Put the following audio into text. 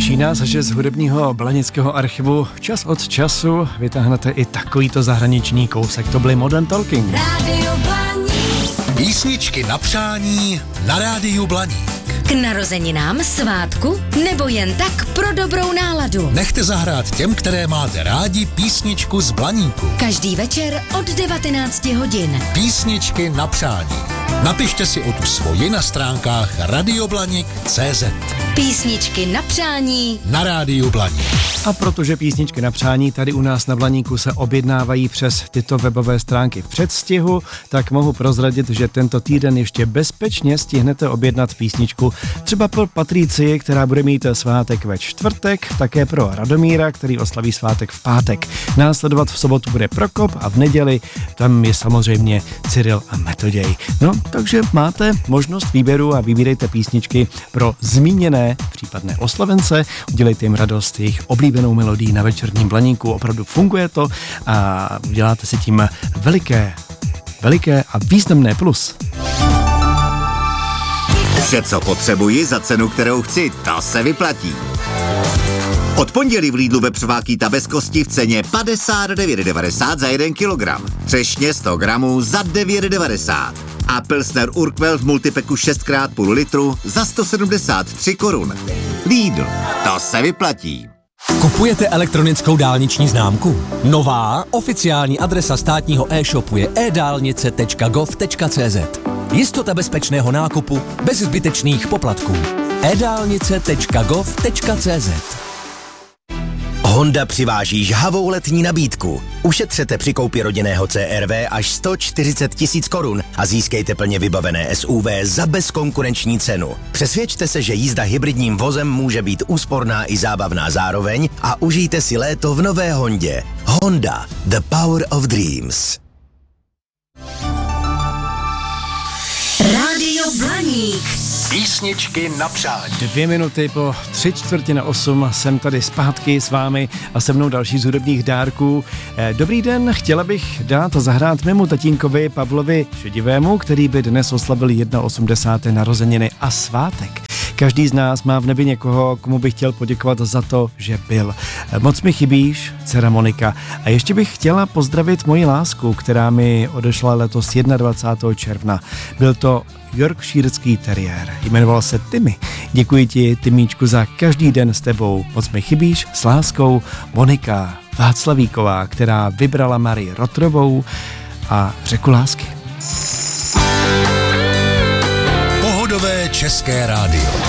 Těší nás, že z hudebního blanického archivu čas od času vytáhnete i takovýto zahraniční kousek. To byly Modern Talking. Písničky na přání na Rádiu Blaník. K narozeninám, svátku nebo jen tak pro dobrou náladu. Nechte zahrát těm, které máte rádi, písničku z Blaníku. Každý večer od 19 hodin. Písničky na přání. Napište si o tu svoji na stránkách radioblanik.cz. Písničky na přání na Rádiu Blaník. A protože písničky na přání tady u nás na Blaníku se objednávají přes tyto webové stránky v předstihu, tak mohu prozradit, že tento týden ještě bezpečně stihnete objednat písničku třeba pro Patricii, která bude mít svátek ve čtvrtek, také pro Radomíra, který oslaví svátek v pátek. Následovat v sobotu bude Prokop a v neděli tam je samozřejmě Cyril a Metoděj. No, takže máte možnost výběru a vybírejte písničky pro zmíněné případné oslavence, udělejte jim radost jejich oblíbenou melodií na večerním Blaníku. Opravdu funguje to a děláte si tím veliké a významné plus. Vše, co potřebuji za cenu, kterou chci, to se vyplatí. Od pondělí v Lidlu vepřová bez kosti v ceně 59,90 za 1 kilogram. Třešně 100 gramů za 9,90. A Pilsner Urquell v multipeku 6x0,5 litru za 173 korun. Lidl, to se vyplatí. Kupujete elektronickou dálniční známku? Nová oficiální adresa státního e-shopu je edalnice.gov.cz. Jistota bezpečného nákupu bez zbytečných poplatků. edalnice.gov.cz. Honda přiváží žhavou letní nabídku. Ušetřete při koupi rodinného CR-V až 140 000 korun a získejte plně vybavené SUV za bezkonkurenční cenu. Přesvědčte se, že jízda hybridním vozem může být úsporná i zábavná zároveň a užijte si léto v nové Hondě. Honda, the power of dreams. Rádio Blaník. Písničky na přání. 2 minuty po 7:45 jsem tady zpátky s vámi a se mnou další z hudebních dárků. Dobrý den, chtěla bych dát zahrát mému tatínkovi Pavlovi Šedivému, který by dnes oslavil 81. narozeniny a svátek. Každý z nás má v nebi někoho, komu bych chtěl poděkovat za to, že byl. Moc mi chybíš, dcera Monika. A ještě bych chtěla pozdravit moji lásku, která mi odešla letos 21. června. Byl to yorkshireský teriér. Jmenoval se Timmy. Děkuji ti, Timíčku, za každý den s tebou. Moc mi chybíš, s láskou, Monika Václavíková, která vybrala Marii Rotrovou a Řeku lásky. Pohodové české rádio.